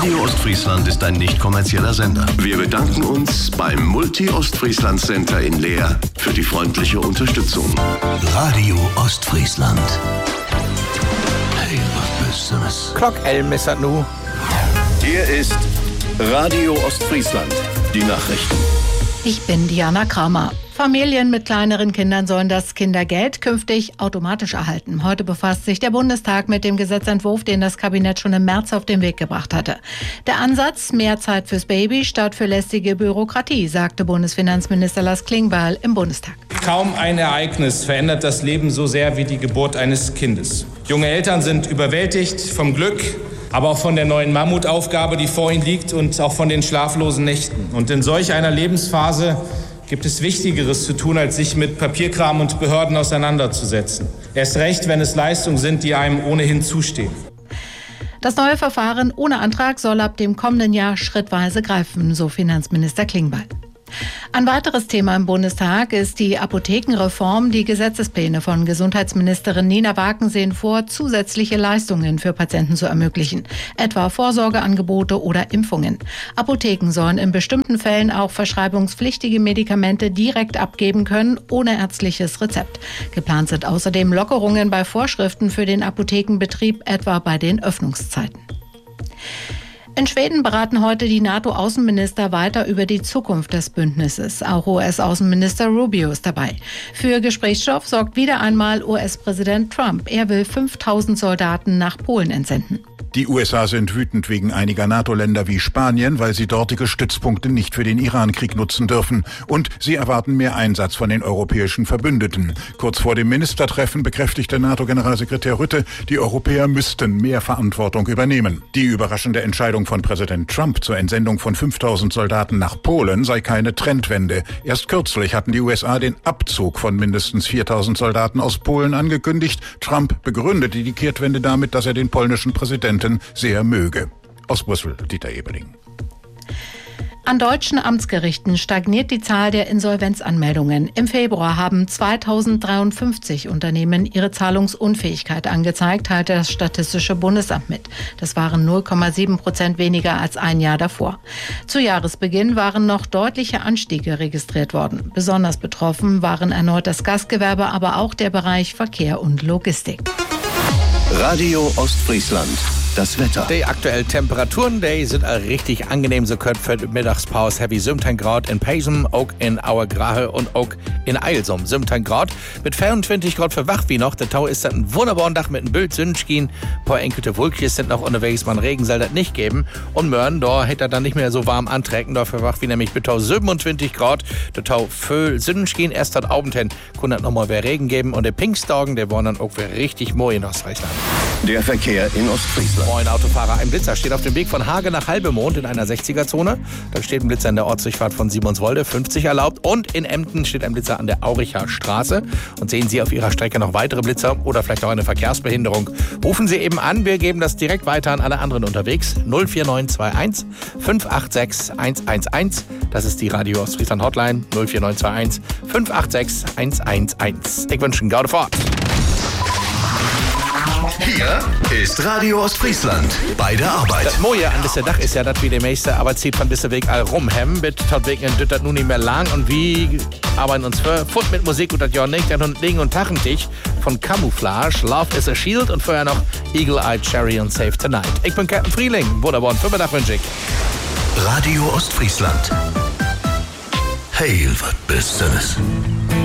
Radio Ostfriesland ist ein nicht kommerzieller Sender. Wir bedanken uns beim Multi-Ostfriesland Center in Leer für die freundliche Unterstützung. Radio Ostfriesland. Hey, was bist du das? Klockelm ist das nu. Hier ist Radio Ostfriesland. Die Nachrichten. Ich bin Diana Kramer. Familien mit kleineren Kindern sollen das Kindergeld künftig automatisch erhalten. Heute befasst sich der Bundestag mit dem Gesetzentwurf, den das Kabinett schon im März auf den Weg gebracht hatte. Der Ansatz, mehr Zeit fürs Baby statt für lästige Bürokratie, sagte Bundesfinanzminister Lars Klingbeil im Bundestag. Kaum ein Ereignis verändert das Leben so sehr wie die Geburt eines Kindes. Junge Eltern sind überwältigt vom Glück, aber auch von der neuen Mammutaufgabe, die vor ihnen liegt, und auch von den schlaflosen Nächten. Und in solch einer Lebensphase gibt es Wichtigeres zu tun, als sich mit Papierkram und Behörden auseinanderzusetzen. Erst recht, wenn es Leistungen sind, die einem ohnehin zustehen. Das neue Verfahren ohne Antrag soll ab dem kommenden Jahr schrittweise greifen, so Finanzminister Klingbeil. Ein weiteres Thema im Bundestag ist die Apothekenreform. Die Gesetzespläne von Gesundheitsministerin Nina Waken sehen vor, zusätzliche Leistungen für Patienten zu ermöglichen, etwa Vorsorgeangebote oder Impfungen. Apotheken sollen in bestimmten Fällen auch verschreibungspflichtige Medikamente direkt abgeben können, ohne ärztliches Rezept. Geplant sind außerdem Lockerungen bei Vorschriften für den Apothekenbetrieb, etwa bei den Öffnungszeiten. In Schweden beraten heute die NATO-Außenminister weiter über die Zukunft des Bündnisses. Auch US-Außenminister Rubio ist dabei. Für Gesprächsstoff sorgt wieder einmal US-Präsident Trump. Er will 5000 Soldaten nach Polen entsenden. Die USA sind wütend wegen einiger NATO-Länder wie Spanien, weil sie dortige Stützpunkte nicht für den Iran-Krieg nutzen dürfen. Und sie erwarten mehr Einsatz von den europäischen Verbündeten. Kurz vor dem Ministertreffen bekräftigte NATO-Generalsekretär Rutte, die Europäer müssten mehr Verantwortung übernehmen. Die überraschende Entscheidung von Präsident Trump zur Entsendung von 5000 Soldaten nach Polen sei keine Trendwende. Erst kürzlich hatten die USA den Abzug von mindestens 4000 Soldaten aus Polen angekündigt. Trump begründete die Kehrtwende damit, dass er den polnischen Präsidenten sehr möge. Aus Brüssel, Dieter Ebeling. An deutschen Amtsgerichten stagniert die Zahl der Insolvenzanmeldungen. Im Februar haben 2053 Unternehmen ihre Zahlungsunfähigkeit angezeigt, teilte das Statistische Bundesamt mit. Das waren 0,7% weniger als ein Jahr davor. Zu Jahresbeginn waren noch deutliche Anstiege registriert worden. Besonders betroffen waren erneut das Gastgewerbe, aber auch der Bereich Verkehr und Logistik. Radio Ostfriesland. Das Wetter. Die aktuellen Temperaturen, die sind richtig angenehm. So könnt für die Mittagspause heavy 17 Grad in Pesum, auch in Auergrahe und auch in Eilsum. 17 Grad mit 24 Grad für wach wie noch. Der Tau ist dann ein wunderbarer Tag mit einem Bild Sonnenschein. Ein paar enkelte Wolken sind noch unterwegs. Man Regen soll das nicht geben. Und Mörn, da hätte er dann nicht mehr so warm antrecken. Da für wach wie nämlich mit Tau 27 Grad. Der Tau für Sonnenschein. Erst hat Abend hin, kann das nochmal wieder Regen geben. Und der Pinkstagen, der waren dann auch wieder richtig mooi in Ostfriesland. Der Verkehr in Ostfriesland. Moin Autofahrer, ein Blitzer steht auf dem Weg von Hage nach Halbemond in einer 60er-Zone. Da steht ein Blitzer in der Ortsdurchfahrt von Simonswolde, 50 erlaubt. Und in Emden steht ein Blitzer an der Auricher Straße. Und sehen Sie auf Ihrer Strecke noch weitere Blitzer oder vielleicht auch eine Verkehrsbehinderung, rufen Sie eben an. Wir geben das direkt weiter an alle anderen unterwegs. 04921 586 111. Das ist die Radio Ostfriesland Hotline. 04921 586 111. Ich wünsche Ihnen gute Fahrt. Hier ist Radio Ostfriesland bei der Arbeit. Das Moje an diesem Dach ist ja, dass wir die meiste Arbeitszeit von diesem Weg all rumhemmen. Mit tot Weg in das nun nicht mehr lang. Und wie arbeiten uns für Foot mit Musik und das ja nicht. Dann liegen und Tachentisch von Camouflage. Love is a Shield und vorher noch Eagle-Eyed Cherry und Save Tonight. Ich bin Captain Frieling. Wunderbar. Für Mittag wünsche ich. Radio Ostfriesland. Hey, was bist du das?